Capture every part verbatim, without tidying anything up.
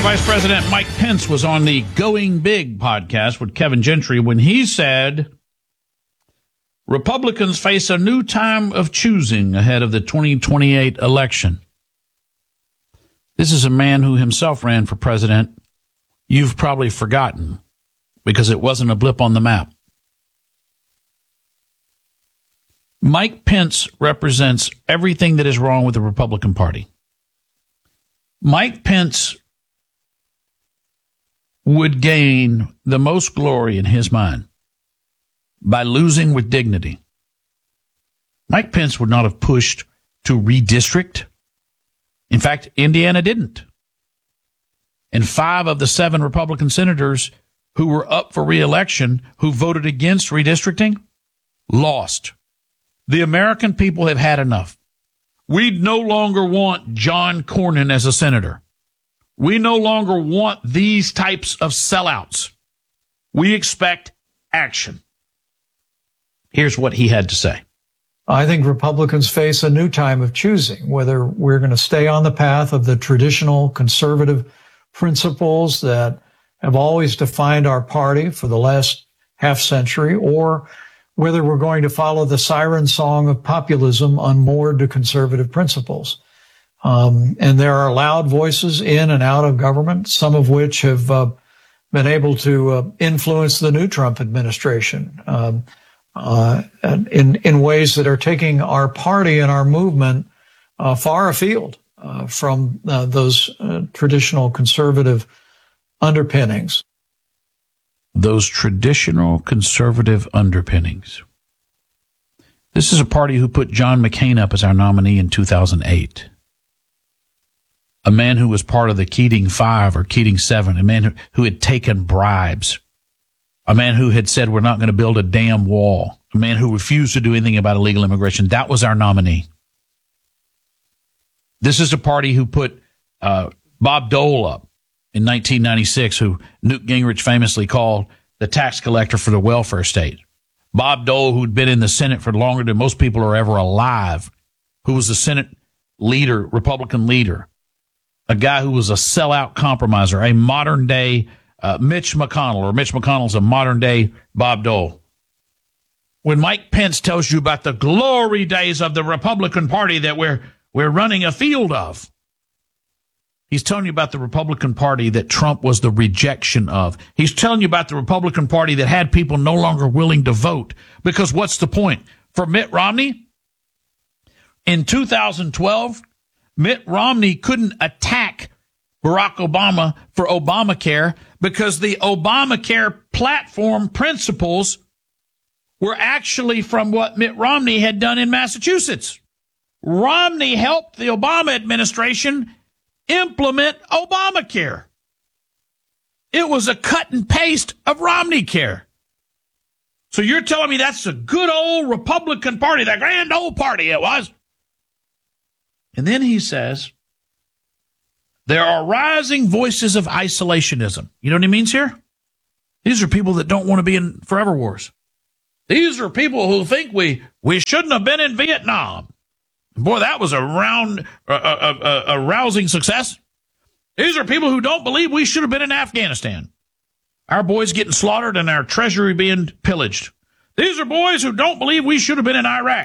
Vice President Mike Pence was on the Going Big podcast with Kevin Gentry when he said Republicans face a new time of choosing ahead of the twenty twenty-eight election. This is a man who himself ran for president. You've probably forgotten because it wasn't a blip on the map. Mike Pence represents everything that is wrong with the Republican Party. Mike Pence would gain the most glory in his mind by losing with dignity. Mike Pence would not have pushed to redistrict. In fact, Indiana didn't. And five of the seven Republican senators who were up for re-election who voted against redistricting lost. The American people have had enough. We no longer want John Cornyn as a senator. We no longer want these types of sellouts. We expect action. Here's what he had to say. I think Republicans face a new time of choosing, whether we're going to stay on the path of the traditional conservative principles that have always defined our party for the last half century, or whether we're going to follow the siren song of populism unmoored to conservative principles. Um, and there are loud voices in and out of government, some of which have uh, been able to uh, influence the new Trump administration um, uh, in in ways that are taking our party and our movement uh, far afield uh, from uh, those uh, traditional conservative underpinnings. Those traditional conservative underpinnings. This is a party who put John McCain up as our nominee in two thousand eight. A man who was part of the Keating Five or Keating Seven, a man who, who had taken bribes, a man who had said we're not going to build a damn wall, a man who refused to do anything about illegal immigration. That was our nominee. This is a party who put uh, Bob Dole up in nineteen ninety-six, who Newt Gingrich famously called the tax collector for the welfare state. Bob Dole, who'd been in the Senate for longer than most people are ever alive, who was the Senate leader, Republican leader, a guy who was a sellout compromiser, a modern-day uh, Mitch McConnell, or Mitch McConnell's a modern-day Bob Dole. When Mike Pence tells you about the glory days of the Republican Party that we're we're running a field of, he's telling you about the Republican Party that Trump was the rejection of. He's telling you about the Republican Party that had people no longer willing to vote. Because what's the point? For Mitt Romney, in two thousand twelve, Mitt Romney couldn't attack Barack Obama for Obamacare because the Obamacare platform principles were actually from what Mitt Romney had done in Massachusetts. Romney helped the Obama administration implement Obamacare. It was a cut and paste of Romneycare. So you're telling me that's a good old Republican Party, that grand old party it was? And then he says, there are rising voices of isolationism. You know what he means here? These are people that don't want to be in forever wars. These are people who think we, we shouldn't have been in Vietnam. Boy, that was a round, a, a, a, a rousing success. These are people who don't believe we should have been in Afghanistan. Our boys getting slaughtered and our treasury being pillaged. These are boys who don't believe we should have been in Iraq.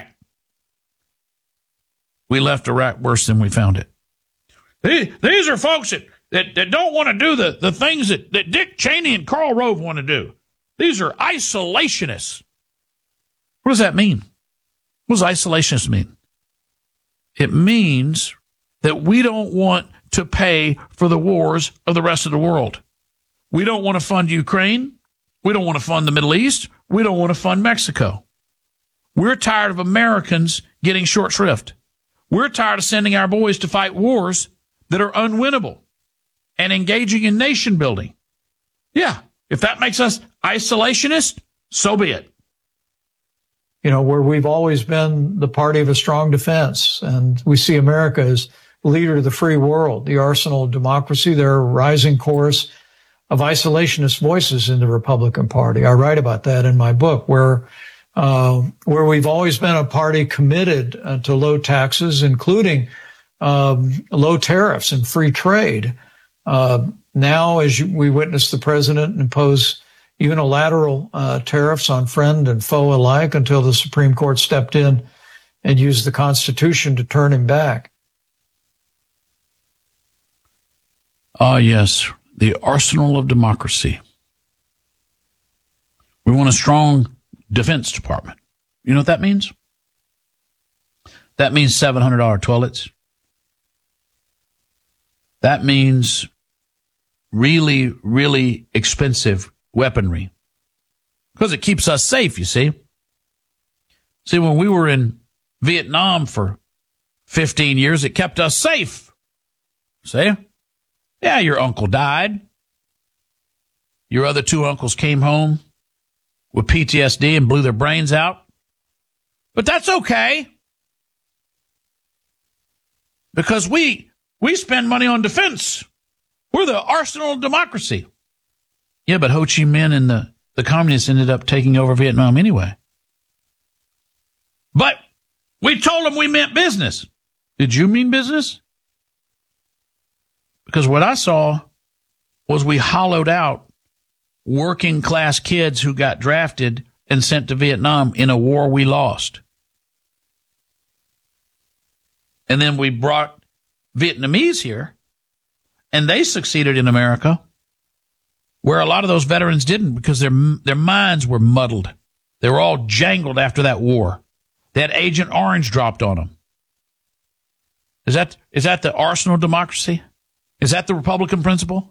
We left Iraq worse than we found it. These, these are folks that, that, that don't want to do the, the things that, that Dick Cheney and Karl Rove want to do. These are isolationists. What does that mean? What does isolationist mean? It means that we don't want to pay for the wars of the rest of the world. We don't want to fund Ukraine. We don't want to fund the Middle East. We don't want to fund Mexico. We're tired of Americans getting short shrift. We're tired of sending our boys to fight wars that are unwinnable and engaging in nation building. Yeah, if that makes us isolationist, so be it. You know, where we've always been the party of a strong defense, and we see America as leader of the free world, the arsenal of democracy. There are a rising chorus of isolationist voices in the Republican Party. I write about that in my book, where uh, where we've always been a party committed uh, to low taxes, including um, low tariffs and free trade. Uh, now, as you, we witnessed the president impose unilateral uh, tariffs on friend and foe alike until the Supreme Court stepped in and used the Constitution to turn him back. Ah, yes, the arsenal of democracy. We want a strong Defense Department. You know what that means? That means seven hundred dollars toilets. That means really, really expensive weaponry. Because it keeps us safe, you see. See, when we were in Vietnam for fifteen years, it kept us safe. See? Yeah, your uncle died. Your other two uncles came home with P T S D and blew their brains out. But that's okay. Because we we spend money on defense. We're the arsenal of democracy. Yeah, but Ho Chi Minh and the, the communists ended up taking over Vietnam anyway. But we told them we meant business. Did you mean business? Because what I saw was we hollowed out working class kids who got drafted and sent to Vietnam in a war we lost. And then we brought Vietnamese here, and they succeeded in America, where a lot of those veterans didn't because their their minds were muddled. They were all jangled after that war. They had Agent Orange dropped on them. Is that is that the arsenal of democracy? Is that the Republican principle?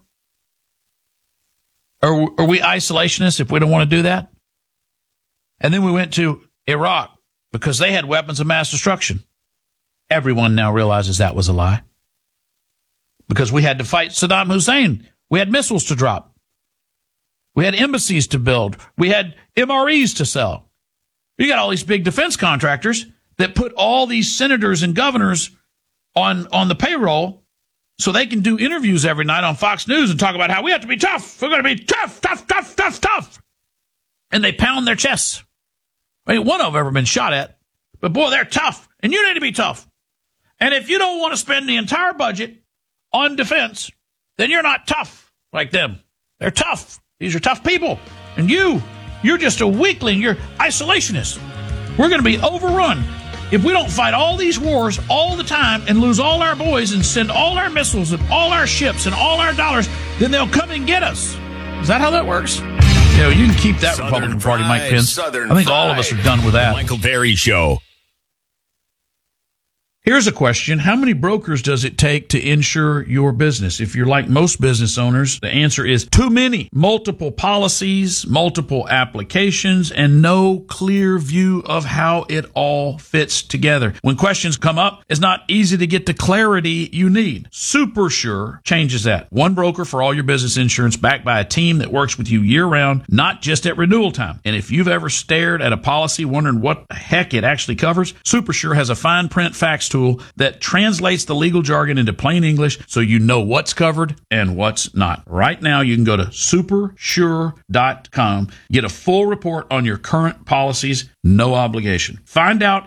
Or are we isolationists if we don't want to do that? And then we went to Iraq because they had weapons of mass destruction. Everyone now realizes that was a lie. Because we had to fight Saddam Hussein. We had missiles to drop. We had embassies to build. We had M R Es to sell. You got all these big defense contractors that put all these senators and governors on, on the payroll so they can do interviews every night on Fox News and talk about how we have to be tough. We're going to be tough, tough, tough, tough, tough. And they pound their chests. Ain't one of them ever been shot at. But boy, they're tough. And you need to be tough. And if you don't want to spend the entire budget on defense, then you're not tough like them. They're tough. These are tough people. And you, you're just a weakling. You're isolationist. We're going to be overrun if we don't fight all these wars all the time and lose all our boys and send all our missiles and all our ships and all our dollars, then they'll come and get us. Is that how that works? You know, you can keep that Southern Republican Party, Mike Pence. Southern I think all of us are done with that. The Michael Berry Show. Here's a question. How many brokers does it take to insure your business? If you're like most business owners, the answer is too many. Multiple policies, multiple applications, and no clear view of how it all fits together. When questions come up, it's not easy to get the clarity you need. SuperSure changes that. One broker for all your business insurance backed by a team that works with you year-round, not just at renewal time. And if you've ever stared at a policy wondering what the heck it actually covers, SuperSure has a fine print facts tool that translates the legal jargon into plain English so you know what's covered and what's not. Right now, you can go to super sure dot com, get a full report on your current policies, no obligation. Find out